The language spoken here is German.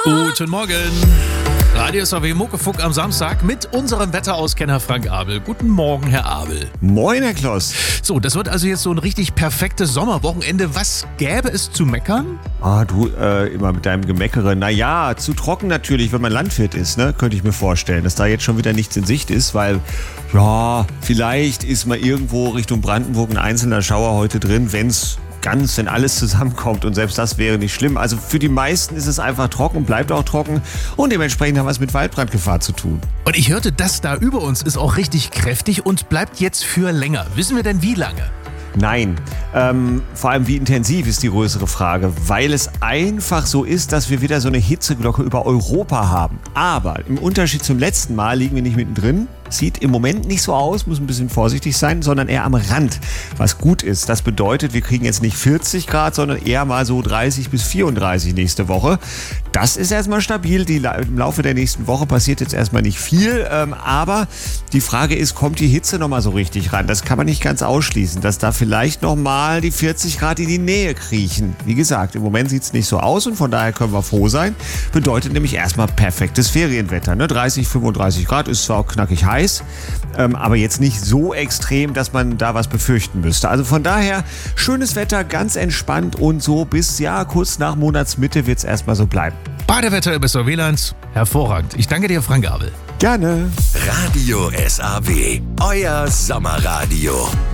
Guten Morgen. Radio SAW Muckefuck am Samstag mit unserem Wetterauskenner Frank Abel. Guten Morgen, Herr Abel. Moin, Herr Kloss. So, das wird also jetzt so ein richtig perfektes Sommerwochenende. Was gäbe es zu meckern? Du, immer mit deinem Gemeckere. Naja, zu trocken natürlich, wenn man Landwirt ist, ne? Könnte ich mir vorstellen, dass da jetzt schon wieder nichts in Sicht ist, weil, ja, vielleicht ist mal irgendwo Richtung Brandenburg ein einzelner Schauer heute drin, wenn alles zusammenkommt, und selbst das wäre nicht schlimm. Also für die meisten ist es einfach trocken, bleibt auch trocken, und dementsprechend haben wir es mit Waldbrandgefahr zu tun. Und ich hörte, das da über uns ist auch richtig kräftig und bleibt jetzt für länger. Wissen wir denn wie lange? Nein, vor allem wie intensiv ist die größere Frage, weil es einfach so ist, dass wir wieder so eine Hitzeglocke über Europa haben. Aber im Unterschied zum letzten Mal liegen wir nicht mittendrin. Sieht im Moment nicht so aus, muss ein bisschen vorsichtig sein, sondern eher am Rand, was gut ist. Das bedeutet, wir kriegen jetzt nicht 40 Grad, sondern eher mal so 30 bis 34 nächste Woche. Das ist erstmal stabil. Im Laufe der nächsten Woche passiert jetzt erstmal nicht viel, aber die Frage ist, kommt die Hitze nochmal so richtig ran? Das kann man nicht ganz ausschließen, dass da vielleicht nochmal die 40 Grad in die Nähe kriechen. Wie gesagt, im Moment sieht es nicht so aus, und von daher können wir froh sein. Bedeutet nämlich erstmal perfektes Ferienwetter. Ne? 30, 35 Grad ist zwar auch knackig heiß, aber jetzt nicht so extrem, dass man da was befürchten müsste. Also von daher schönes Wetter, ganz entspannt, und so bis kurz nach Monatsmitte wird es erstmal so bleiben. Badewetter über SAW, hervorragend. Ich danke dir, Frank Abel. Gerne. Radio SAW, euer Sommerradio.